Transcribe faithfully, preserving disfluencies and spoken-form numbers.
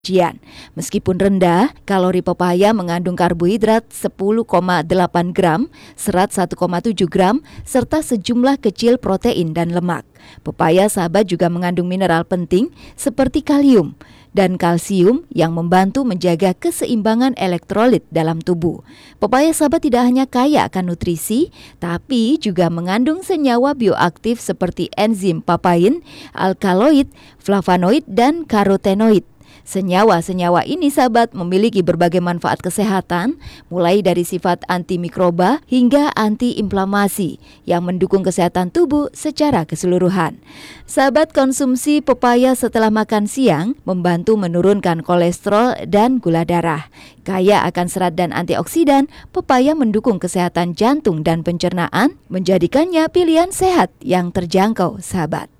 Jian. Meskipun rendah, kalori pepaya mengandung karbohidrat sepuluh koma delapan gram, serat satu koma tujuh gram, serta sejumlah kecil protein dan lemak. Pepaya sahabat juga mengandung mineral penting seperti kalium dan kalsium yang membantu menjaga keseimbangan elektrolit dalam tubuh. Pepaya sahabat tidak hanya kaya akan nutrisi, tapi juga mengandung senyawa bioaktif seperti enzim papain, alkaloid, flavonoid, dan karotenoid. Senyawa-senyawa ini sahabat memiliki berbagai manfaat kesehatan, mulai dari sifat antimikroba hingga antiinflamasi yang mendukung kesehatan tubuh secara keseluruhan. Sahabat, konsumsi pepaya setelah makan siang membantu menurunkan kolesterol dan gula darah. Kaya akan serat dan antioksidan, pepaya mendukung kesehatan jantung dan pencernaan, menjadikannya pilihan sehat yang terjangkau, sahabat.